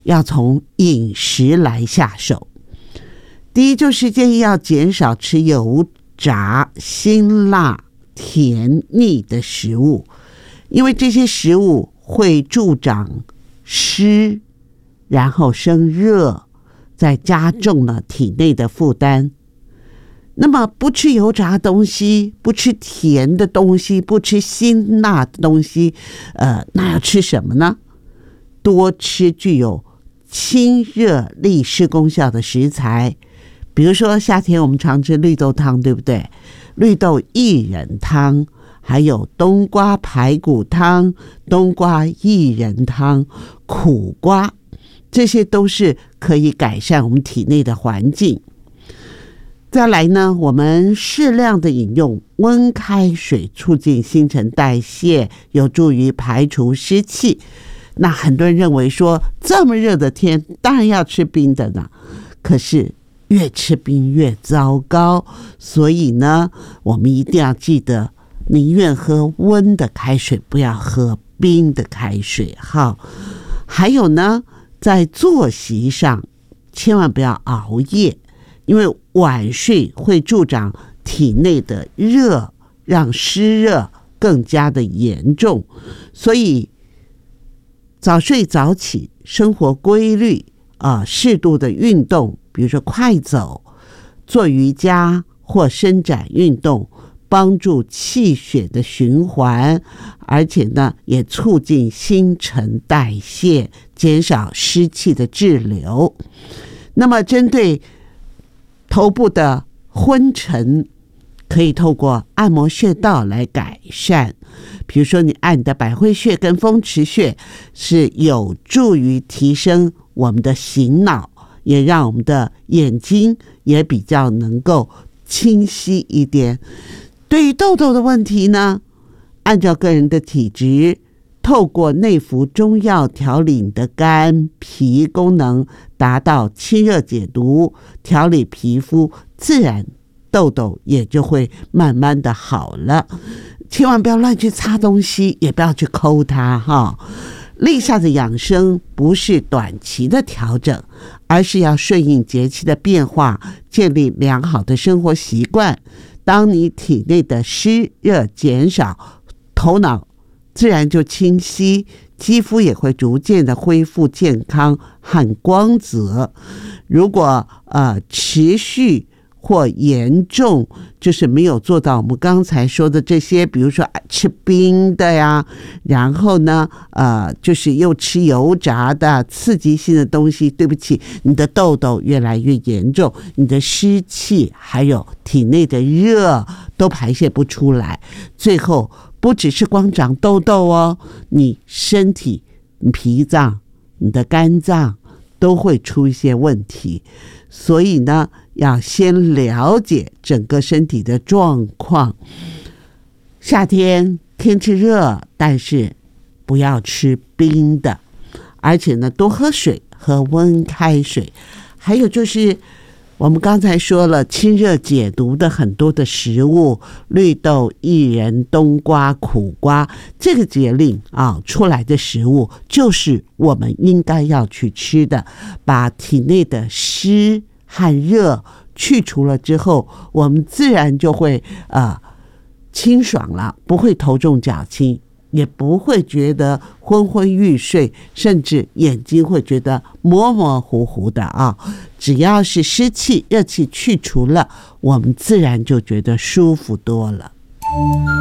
要从饮食来下手。第一就是建议要减少吃油炸、辛辣、甜腻的食物，因为这些食物会助长湿，然后生热，再加重了体内的负担。那么不吃油炸的东西，不吃甜的东西，不吃辛辣的东西，那要吃什么呢？多吃具有清热利湿功效的食材，比如说夏天我们常吃绿豆汤，对不对？绿豆薏仁汤，还有冬瓜排骨汤、冬瓜薏仁汤、苦瓜，这些都是可以改善我们体内的环境。再来呢，我们适量的饮用温开水，促进新陈代谢，有助于排除湿气。那很多人认为说，这么热的天，当然要吃冰的呢。可是越吃冰越糟糕，所以呢，我们一定要记得，宁愿喝温的开水，不要喝冰的开水。好，还有呢，在作息上，千万不要熬夜。因为晚睡会助长体内的热，让湿热更加的严重，所以早睡早起，生活规律适度的运动，比如说快走、做瑜伽或伸展运动，帮助气血的循环，而且呢也促进新陈代谢，减少湿气的滞留。那么针对头部的昏沉，可以透过按摩穴道来改善。比如说你按你的百会穴跟风池穴，是有助于提升我们的醒脑，也让我们的眼睛也比较能够清晰一点。对于痘痘的问题呢，按照个人的体质，透过内服中药调理你的肝脾功能，达到清热解毒，调理皮肤，自然痘痘也就会慢慢的好了。千万不要乱去擦东西，也不要去抠它哈。立夏的养生不是短期的调整，而是要顺应节气的变化，建立良好的生活习惯。当你体内的湿热减少，头脑自然就清晰，肌肤也会逐渐的恢复健康和光泽。如果持续或严重，就是没有做到我们刚才说的这些，比如说吃冰的呀，然后呢就是又吃油炸的刺激性的东西，对不起，你的痘痘越来越严重，你的湿气还有体内的热都排泄不出来，最后不只是光长痘痘哦，你身体、你脾脏、你的肝脏都会出一些问题。所以呢，要先了解整个身体的状况。夏天天气热，但是不要吃冰的，而且呢，多喝水，喝温开水。还有就是我们刚才说了，清热解毒的很多的食物，绿豆、薏仁、冬瓜、苦瓜，这个节令出来的食物，就是我们应该要去吃的。把体内的湿和热去除了之后，我们自然就会清爽了，不会头重脚轻，也不会觉得昏昏欲睡，甚至眼睛会觉得模模糊糊的只要是湿气、热气去除了，我们自然就觉得舒服多了。